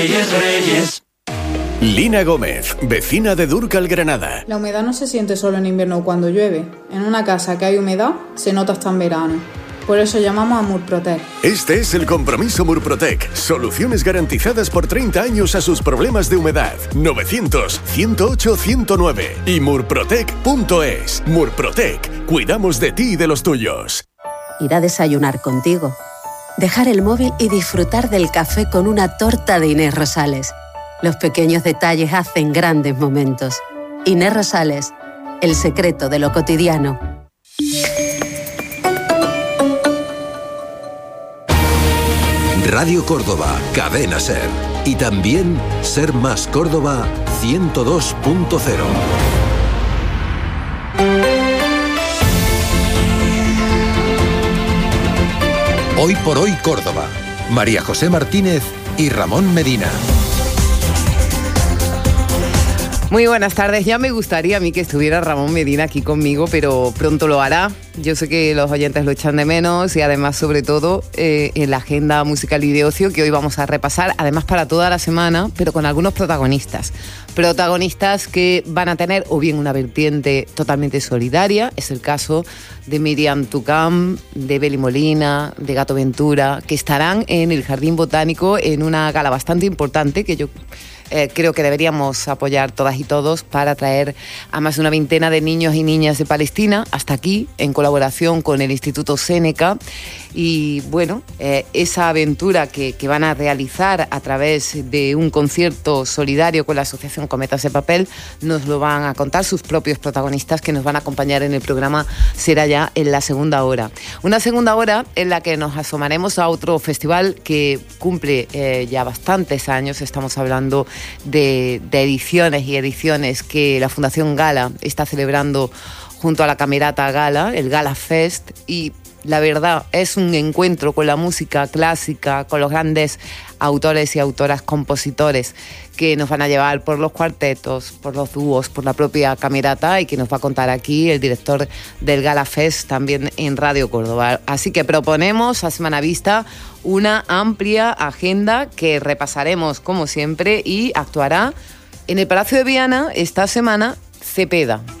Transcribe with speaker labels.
Speaker 1: Reyes.
Speaker 2: Lina Gómez, vecina de Dúrcal, Granada.
Speaker 3: La humedad no se siente solo en invierno o cuando llueve. En una casa que hay humedad, se nota hasta en verano. Por eso llamamos a Murprotec.
Speaker 2: Este es el compromiso Murprotec. Soluciones garantizadas por 30 años a sus problemas de humedad. 900-108-109 y murprotec.es. Murprotec. Cuidamos de ti y de los tuyos.
Speaker 4: Ir a desayunar contigo. Dejar el móvil y disfrutar del café con una torta de Inés Rosales. Los pequeños detalles hacen grandes momentos. Inés Rosales, el secreto de lo cotidiano.
Speaker 5: Radio Córdoba, Cadena SER. Y también Ser Más Córdoba 102.0. Hoy por hoy Córdoba. María José Martínez y Ramón Medina.
Speaker 6: Muy buenas tardes. Ya me gustaría a mí que estuviera Ramón Medina aquí conmigo, pero pronto lo hará. Yo sé que los oyentes lo echan de menos y además, sobre todo, en la agenda musical y de ocio que hoy vamos a repasar, además para toda la semana, pero con algunos protagonistas. Protagonistas que van a tener o bien una vertiente totalmente solidaria, es el caso de Miriam Tucán, de Beli Molina, de Gato Ventura, que estarán en el Jardín Botánico en una gala bastante importante que yo creo que deberíamos apoyar todas y todos para traer a más de una veintena de niños y niñas de Palestina hasta aquí, en colaboración con el Instituto Séneca. Y bueno, esa aventura que van a realizar a través de un concierto solidario con la Asociación Cometas de Papel, nos lo van a contar sus propios protagonistas que nos van a acompañar en el programa. Será ya en la segunda hora. Una segunda hora en la que nos asomaremos a otro festival que cumple ya bastantes años. Estamos hablando de ediciones y ediciones que la Fundación Gala está celebrando junto a la Camerata Gala, el Gala Fest, y la verdad es un encuentro con la música clásica, con los grandes autores y autoras, compositores que nos van a llevar por los cuartetos, por los dúos, por la propia Camerata, y que nos va a contar aquí el director del Gala Fest también en Radio Córdoba. Así que proponemos a semana vista una amplia agenda que repasaremos como siempre, y actuará en el Palacio de Viana esta semana Cepeda.